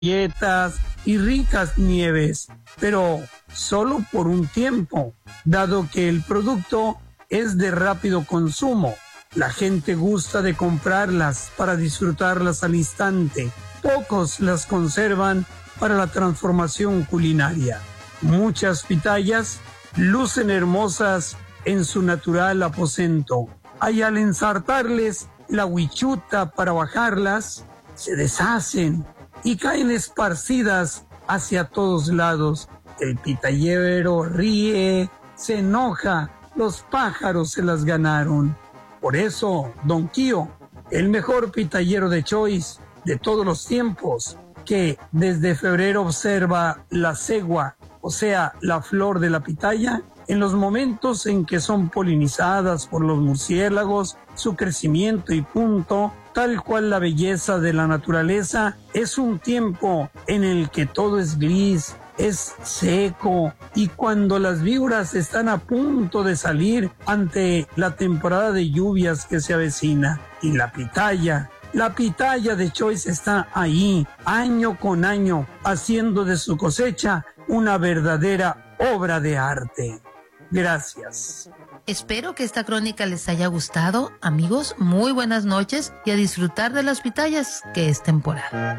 galletas y ricas nieves, pero solo por un tiempo, dado que el producto es de rápido consumo. La gente gusta de comprarlas para disfrutarlas al instante. Pocos las conservan para la transformación culinaria. Muchas pitayas lucen hermosas en su natural aposento. Y al ensartarles la huichuta para bajarlas, se deshacen y caen esparcidas hacia todos lados. El pitayero ríe, se enoja, los pájaros se las ganaron. Por eso, Don Quío, el mejor pitayero de Choice de todos los tiempos, que desde febrero observa la cegua, o sea, la flor de la pitaya, en los momentos en que son polinizadas por los murciélagos, su crecimiento y punto, tal cual la belleza de la naturaleza, es un tiempo en el que todo es gris, es seco, y cuando las víboras están a punto de salir ante la temporada de lluvias que se avecina, y la pitaya de Choice está ahí, año con año, haciendo de su cosecha una verdadera obra de arte. Gracias. Espero que esta crónica les haya gustado. Amigos, muy buenas noches y a disfrutar de las pitayas, que es temporada.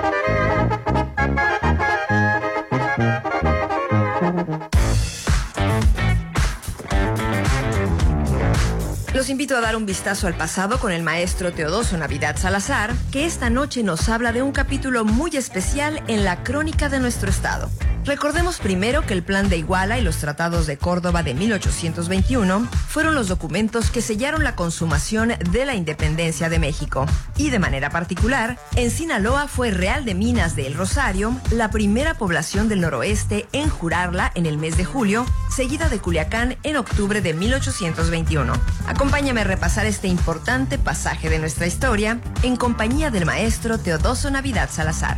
Los invito a dar un vistazo al pasado con el maestro Teodoso Navidad Salazar, que esta noche nos habla de un capítulo muy especial en la crónica de nuestro estado. Recordemos primero que el Plan de Iguala y los Tratados de Córdoba de 1821 fueron los documentos que sellaron la consumación de la independencia de México. Y de manera particular, en Sinaloa fue Real de Minas de El Rosario la primera población del noroeste en jurarla en el mes de julio, seguida de Culiacán en octubre de 1821. Acompáñame a repasar este importante pasaje de nuestra historia en compañía del maestro Teodoso Navidad Salazar.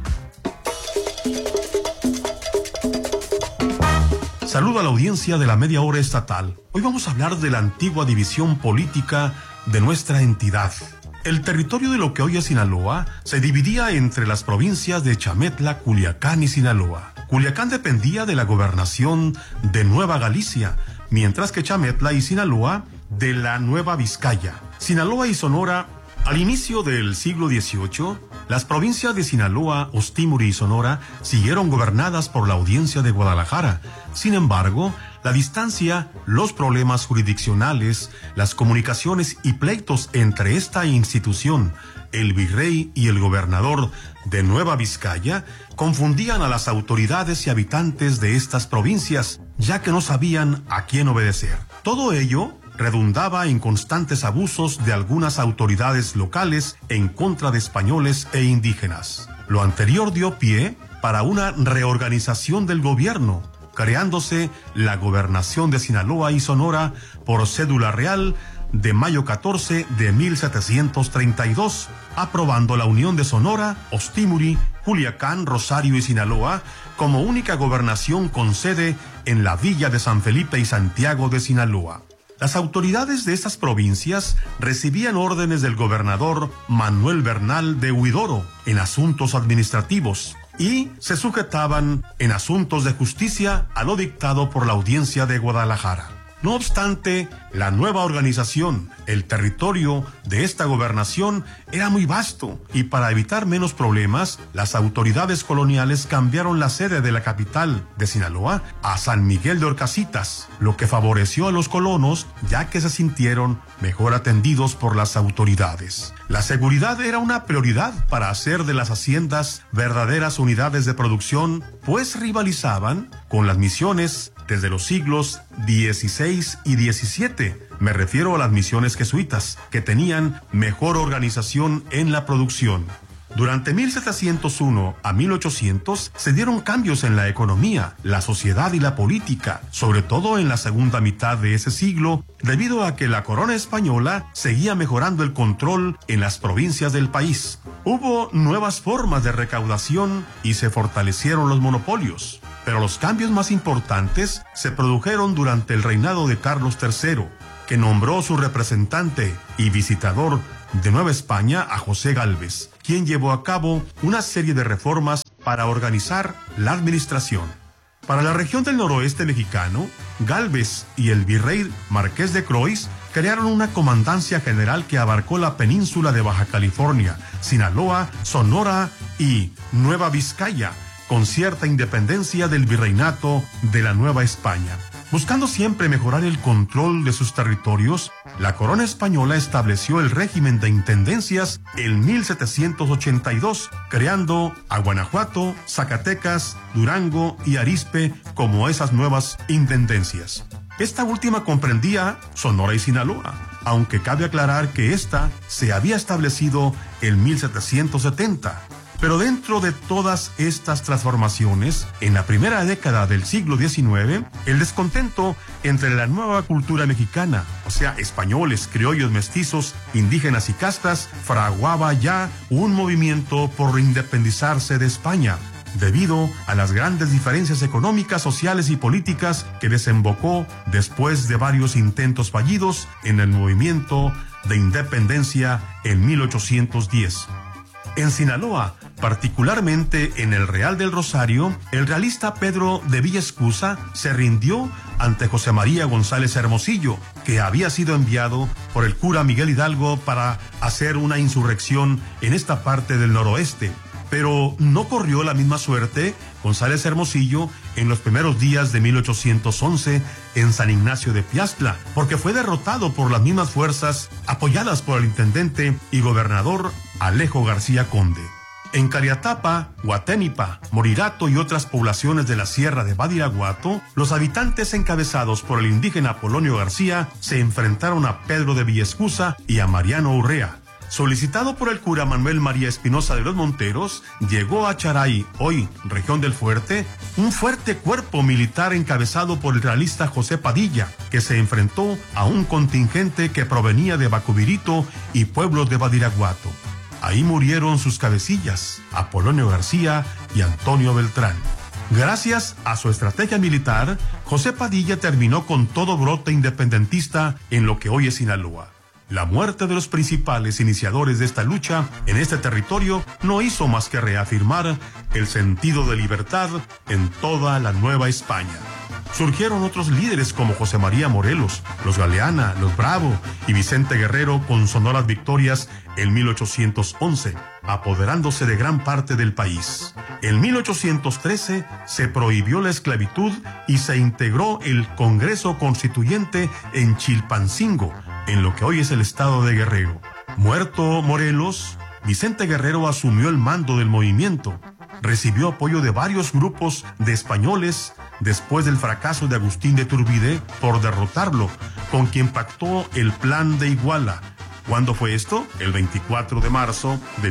Saludo a la audiencia de la Media Hora Estatal. Hoy vamos a hablar de la antigua división política de nuestra entidad. El territorio de lo que hoy es Sinaloa se dividía entre las provincias de Chametla, Culiacán y Sinaloa. Culiacán dependía de la gobernación de Nueva Galicia, mientras que Chametla y Sinaloa de la Nueva Vizcaya. Sinaloa y Sonora. Al inicio del siglo XVIII, las provincias de Sinaloa, Ostímuri y Sonora siguieron gobernadas por la Audiencia de Guadalajara. Sin embargo, la distancia, los problemas jurisdiccionales, las comunicaciones y pleitos entre esta institución, el virrey y el gobernador de Nueva Vizcaya, confundían a las autoridades y habitantes de estas provincias, ya que no sabían a quién obedecer. Todo ello redundaba en constantes abusos de algunas autoridades locales en contra de españoles e indígenas. Lo anterior dio pie para una reorganización del gobierno, creándose la gobernación de Sinaloa y Sonora por cédula real de mayo 14 de 1732, aprobando la unión de Sonora, Ostímuri, Culiacán, Rosario y Sinaloa como única gobernación con sede en la villa de San Felipe y Santiago de Sinaloa. Las autoridades de estas provincias recibían órdenes del gobernador Manuel Bernal de Huidoro en asuntos administrativos y se sujetaban en asuntos de justicia a lo dictado por la Audiencia de Guadalajara. No obstante, la nueva organización, el territorio de esta gobernación era muy vasto y para evitar menos problemas, las autoridades coloniales cambiaron la sede de la capital de Sinaloa a San Miguel de Orcasitas, lo que favoreció a los colonos ya que se sintieron mejor atendidos por las autoridades. La seguridad era una prioridad para hacer de las haciendas verdaderas unidades de producción, pues rivalizaban con las misiones desde los siglos XVI y XVII. Me refiero a las misiones jesuitas, que tenían mejor organización en la producción. Durante 1701 a 1800 se dieron cambios en la economía, la sociedad y la política, sobre todo en la segunda mitad de ese siglo, debido a que la corona española seguía mejorando el control en las provincias del país. Hubo nuevas formas de recaudación y se fortalecieron los monopolios. Pero los cambios más importantes se produjeron durante el reinado de Carlos III, que nombró su representante y visitador de Nueva España a José Gálvez, quien llevó a cabo una serie de reformas para organizar la administración. Para la región del noroeste mexicano, Gálvez y el virrey Marqués de Croix crearon una comandancia general que abarcó la península de Baja California, Sinaloa, Sonora y Nueva Vizcaya, con cierta independencia del virreinato de la Nueva España. Buscando siempre mejorar el control de sus territorios, la corona española estableció el régimen de intendencias en 1782, creando a Guanajuato, Zacatecas, Durango y Arizpe como esas nuevas intendencias. Esta última comprendía Sonora y Sinaloa, aunque cabe aclarar que esta se había establecido en 1770. Pero dentro de todas estas transformaciones, en la primera década del siglo XIX, el descontento entre la nueva cultura mexicana, o sea, españoles, criollos, mestizos, indígenas y castas, fraguaba ya un movimiento por independizarse de España, debido a las grandes diferencias económicas, sociales y políticas que desembocó después de varios intentos fallidos en el movimiento de independencia en 1810. En Sinaloa, particularmente en el Real del Rosario, el realista Pedro de Villaescusa se rindió ante José María González Hermosillo, que había sido enviado por el cura Miguel Hidalgo para hacer una insurrección en esta parte del noroeste. Pero no corrió la misma suerte González Hermosillo en los primeros días de 1811 en San Ignacio de Piastla, porque fue derrotado por las mismas fuerzas apoyadas por el intendente y gobernador Alejo García Conde. En Cariatapa, Guaténipa, Morirato y otras poblaciones de la sierra de Badiraguato, los habitantes encabezados por el indígena Apolonio García se enfrentaron a Pedro de Villaescusa y a Mariano Urrea. Solicitado por el cura Manuel María Espinosa de los Monteros, llegó a Charay, hoy región del Fuerte, un fuerte cuerpo militar encabezado por el realista José Padilla, que se enfrentó a un contingente que provenía de Bacubirito y pueblos de Badiraguato. Ahí murieron sus cabecillas, Apolonio García y Antonio Beltrán. Gracias a su estrategia militar, José Padilla terminó con todo brote independentista en lo que hoy es Sinaloa. La muerte de los principales iniciadores de esta lucha en este territorio no hizo más que reafirmar el sentido de libertad en toda la Nueva España. Surgieron otros líderes como José María Morelos, los Galeana, los Bravo y Vicente Guerrero con sonoras victorias en 1811, apoderándose de gran parte del país. En 1813 se prohibió la esclavitud y se integró el Congreso Constituyente en Chilpancingo, en lo que hoy es el estado de Guerrero. Muerto Morelos, Vicente Guerrero asumió el mando del movimiento. Recibió apoyo de varios grupos de españoles después del fracaso de Agustín de Iturbide por derrotarlo, con quien pactó el Plan de Iguala. ¿Cuándo fue esto? El 24 de marzo de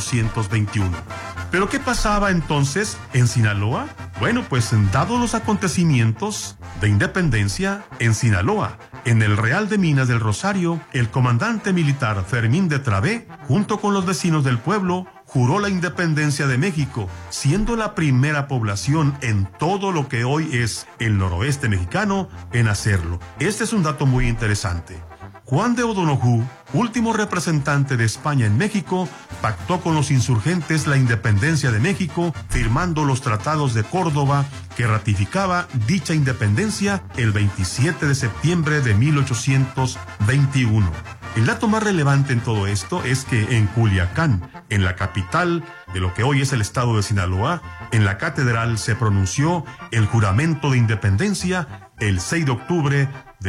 1821. ¿Pero qué pasaba entonces en Sinaloa? Bueno, pues dados los acontecimientos de independencia en Sinaloa, en el Real de Minas del Rosario, el comandante militar Fermín de Travé, junto con los vecinos del pueblo, juró la independencia de México, siendo la primera población en todo lo que hoy es el noroeste mexicano en hacerlo. Este es un dato muy interesante. Juan de O'Donoghue, último representante de España en México, pactó con los insurgentes la independencia de México, firmando los tratados de Córdoba que ratificaba dicha independencia el 27 de septiembre de 1821. El dato más relevante en todo esto es que en Culiacán, en la capital de lo que hoy es el estado de Sinaloa, en la catedral se pronunció el juramento de independencia el 6 de octubre de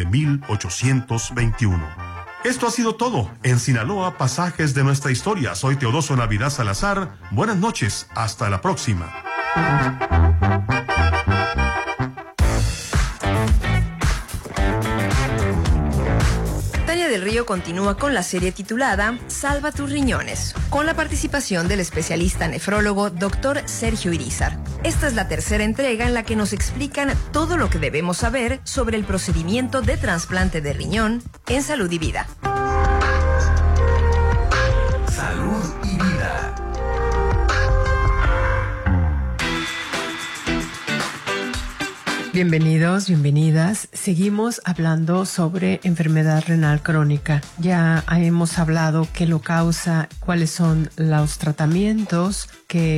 1821. Esto ha sido todo en Sinaloa, pasajes de nuestra historia. Soy Teodoso Navidad Salazar. Buenas noches, hasta la próxima. Tania del Río continúa con la serie titulada Salva tus riñones, con la participación del especialista nefrólogo Dr. Sergio Irizar. Esta es la tercera entrega en la que nos explican todo lo que debemos saber sobre el procedimiento de trasplante de riñón en Salud y Vida. Salud y Vida. Bienvenidos, bienvenidas. Seguimos hablando sobre enfermedad renal crónica. Ya hemos hablado qué lo causa, cuáles son los tratamientos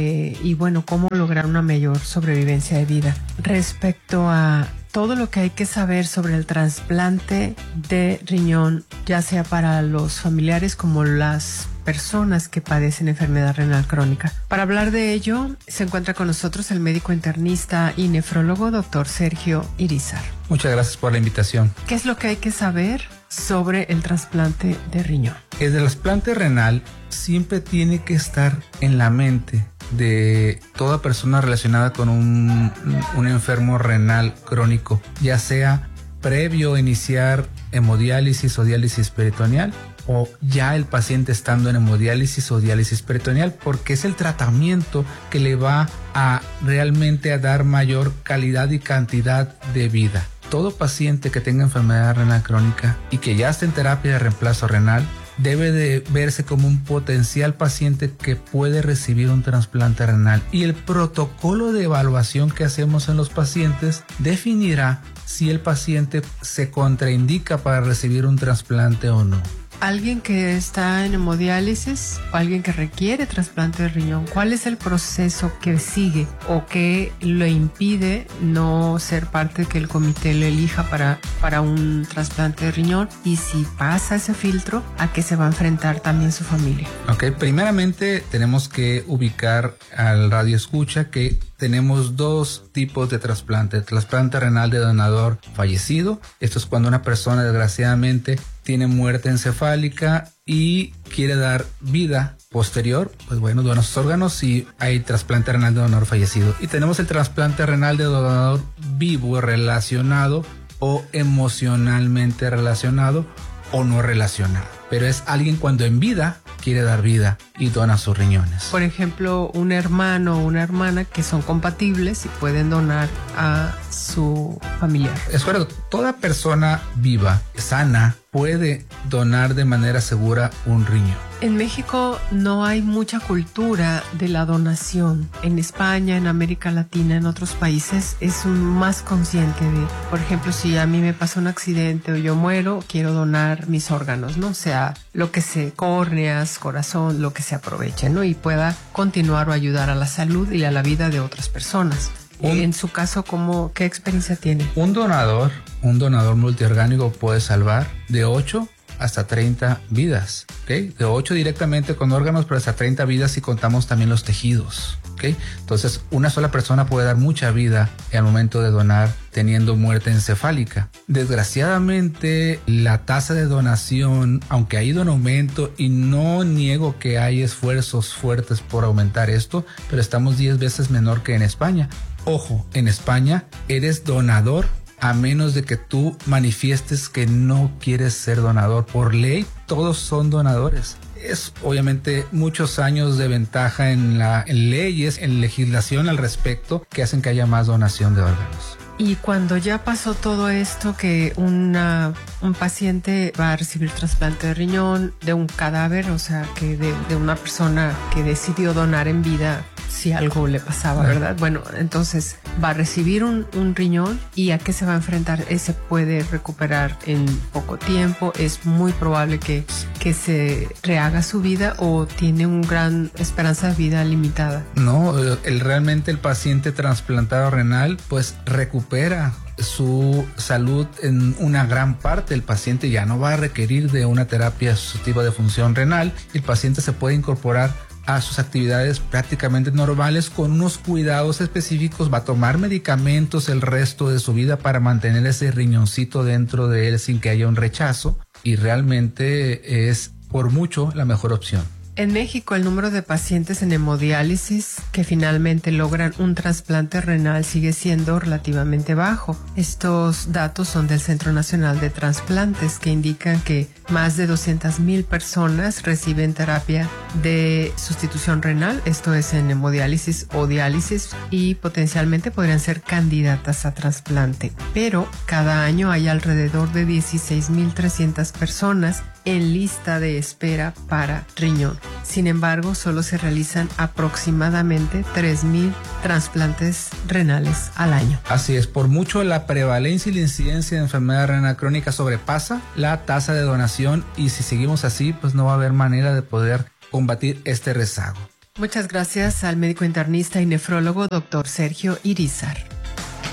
y bueno, cómo lograr una mayor sobrevivencia de vida. Respecto a todo lo que hay que saber sobre el trasplante de riñón, ya sea para los familiares como las personas que padecen enfermedad renal crónica. Para hablar de ello, se encuentra con nosotros el médico internista y nefrólogo Dr. Sergio Irizar. Muchas gracias por la invitación. ¿Qué es lo que hay que saber sobre el trasplante de riñón? El trasplante renal siempre tiene que estar en la mente de toda persona relacionada con un enfermo renal crónico, ya sea previo a iniciar hemodiálisis o diálisis peritoneal, o ya el paciente estando en hemodiálisis o diálisis peritoneal, porque es el tratamiento que le va a realmente a dar mayor calidad y cantidad de vida. Todo paciente que tenga enfermedad renal crónica y que ya esté en terapia de reemplazo renal debe de verse como un potencial paciente que puede recibir un trasplante renal, y el protocolo de evaluación que hacemos en los pacientes definirá si el paciente se contraindica para recibir un trasplante o no. Alguien que está en hemodiálisis o alguien que requiere trasplante de riñón, ¿cuál es el proceso que sigue o que lo impide no ser parte de que el comité lo elija para un trasplante de riñón? Y si pasa ese filtro, ¿a qué se va a enfrentar también su familia? Ok, primeramente tenemos que ubicar al radioescucha que tenemos dos tipos de trasplante. Trasplante renal de donador fallecido. Esto es cuando una persona desgraciadamente tiene muerte encefálica y quiere dar vida posterior, pues bueno, dona sus órganos y hay trasplante renal de donador fallecido. Y tenemos el trasplante renal de donador vivo relacionado o emocionalmente relacionado o no relacionado. Pero es alguien cuando en vida quiere dar vida y dona sus riñones. Por ejemplo, un hermano o una hermana que son compatibles y pueden donar a su familiar. Es correcto. Toda persona viva, sana, puede donar de manera segura un riñón. En México no hay mucha cultura de la donación. En España, en América Latina, en otros países es más consciente de, por ejemplo, si a mí me pasa un accidente o yo muero, quiero donar mis órganos, ¿no? O sea, lo que se, córneas, corazón, lo que se aproveche, ¿no? Y pueda continuar o ayudar a la salud y a la vida de otras personas. En su caso, ¿qué experiencia tiene? Un donador multiorgánico puede salvar de 8 hasta 30 vidas, ¿ok? De 8 directamente con órganos, pero hasta 30 vidas si contamos también los tejidos, ¿ok? Entonces, una sola persona puede dar mucha vida al momento de donar teniendo muerte encefálica. Desgraciadamente, la tasa de donación, aunque ha ido en aumento, y no niego que hay esfuerzos fuertes por aumentar esto, pero estamos 10 veces menor que en España. Ojo, en España eres donador a menos de que tú manifiestes que no quieres ser donador. Por ley, todos son donadores. Es obviamente muchos años de ventaja en leyes, en legislación al respecto, que hacen que haya más donación de órganos. Y cuando ya pasó todo esto, que un paciente va a recibir trasplante de riñón de un cadáver, o sea, que de una persona que decidió donar en vida si algo le pasaba, ¿verdad? Bueno, entonces va a recibir un riñón, ¿y a qué se va a enfrentar? ¿Se puede recuperar en poco tiempo? ¿Es muy probable que se rehaga su vida o tiene una gran esperanza de vida limitada? No, realmente el paciente trasplantado renal pues recupera su salud en una gran parte. El paciente ya no va a requerir de una terapia sustitutiva de función renal. El paciente se puede incorporar a sus actividades prácticamente normales con unos cuidados específicos. Va a tomar medicamentos el resto de su vida para mantener ese riñoncito dentro de él sin que haya un rechazo, y realmente es por mucho la mejor opción. En México, el número de pacientes en hemodiálisis que finalmente logran un trasplante renal sigue siendo relativamente bajo. Estos datos son del Centro Nacional de Trasplantes, que indican que más de 200,000 personas reciben terapia de sustitución renal, esto es en hemodiálisis o diálisis, y potencialmente podrían ser candidatas a trasplante. Pero cada año hay alrededor de 16,300 personas en lista de espera para riñón. Sin embargo, solo se realizan aproximadamente 3,000 trasplantes renales al año. Así es, por mucho la prevalencia y la incidencia de enfermedad renal crónica sobrepasa la tasa de donación y si seguimos así, pues no va a haber manera de poder combatir este rezago. Muchas gracias al médico internista y nefrólogo Dr. Sergio Irizar.